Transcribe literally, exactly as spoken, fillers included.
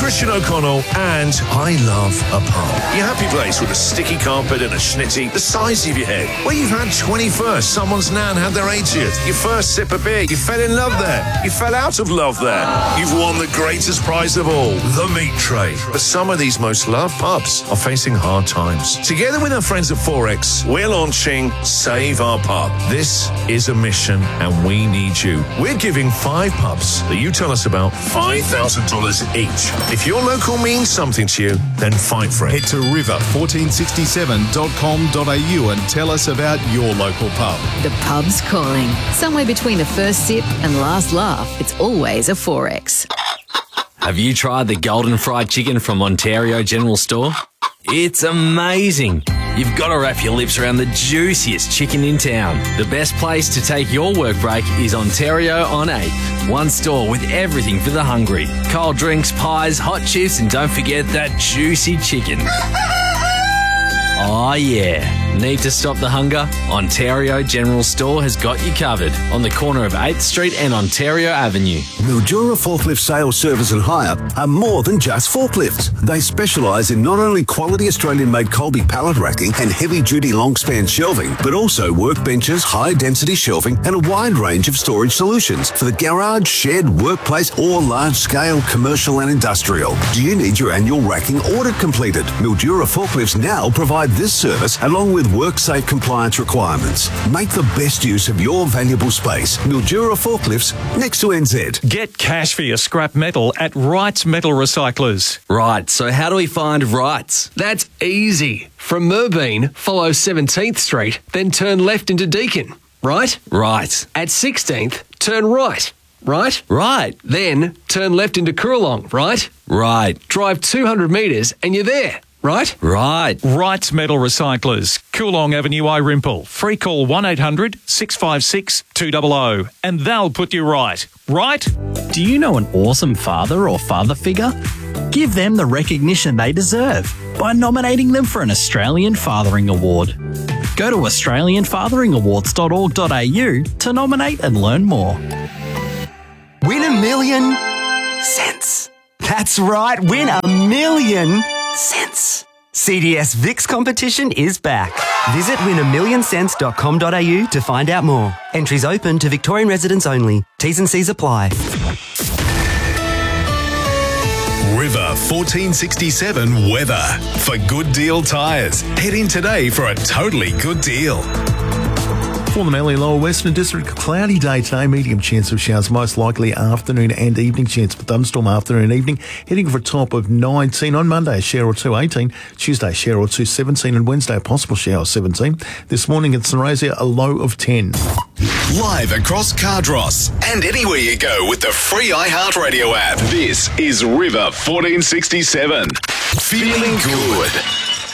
Christian O'Connell, and I love a pub. Your happy place with a sticky carpet and a schnitty the size of your head. Where you've had twenty-first, someone's nan had their eightieth, your first sip of beer, you fell in love there, you fell out of love there. You've won the greatest prize of all, the meat tray. But some of these most loved pubs are facing hard times. Together with our friends at Forex, we're launching Save Our Pub. This is a mission, and we need you. We're giving five pubs that you tell us about five thousand dollars each. If your local means something to you, then fight for it. Head to river fourteen sixty-seven dot com dot a u and tell us about your local pub. The pub's calling. Somewhere between the first sip and last laugh, it's always a Forex. Have you tried the golden fried chicken from Ontario General Store? It's amazing. You've got to wrap your lips around the juiciest chicken in town. The best place to take your work break is Ontario on eighth. One store with everything for the hungry. Cold drinks, pies, hot chips, and don't forget that juicy chicken. Oh yeah. Need to stop the hunger? Ontario General Store has got you covered on the corner of eighth Street and Ontario Avenue. Mildura Forklift Sales, Service and Hire are more than just forklifts. They specialise in not only quality Australian-made Colby pallet racking and heavy-duty long-span shelving, but also workbenches, high-density shelving and a wide range of storage solutions for the garage, shed, workplace or large-scale commercial and industrial. Do you need your annual racking audit completed? Mildura Forklifts now provide this service along with WorkSafe compliance requirements. Make the best use of your valuable space. Mildura Forklifts, next to N Z. Get cash for your scrap metal at Wrights Metal Recyclers. Right, so how do we find Wrights? That's easy. From Merbein, follow seventeenth Street, then turn left into Deakin. Right? Right. At sixteenth, turn right. Right? Right. Then turn left into Coorong. Right? Right. Drive two hundred metres and you're there. Right? Right. Wrights Metal Recyclers, Coorong Avenue, Irimple. Free call one eight hundred six five six two zero zero and they'll put you right. Right? Do you know an awesome father or father figure? Give them the recognition they deserve by nominating them for an Australian Fathering Award. Go to australian fathering awards dot org dot a u to nominate and learn more. Win a million cents. That's right, win a million cents. C D S Vix competition is back. Visit win a million cents dot com dot a u to find out more. Entries open to Victorian residents only. T's and C's apply. River fourteen sixty-seven weather. For Good Deal Tyres, head in today for a totally good deal. For the Mallee Lower Western District, cloudy day today, medium chance of showers, most likely afternoon and evening chance of thunderstorm afternoon and evening, heading for a top of nineteen. On Monday, a shower or two, eighteen. Tuesday, shower or two, seventeen. And Wednesday, a possible shower, seventeen. This morning in St Razia, a low of ten. Live across Cardross and anywhere you go with the free iHeartRadio app. This is River fourteen sixty-seven. Feeling good.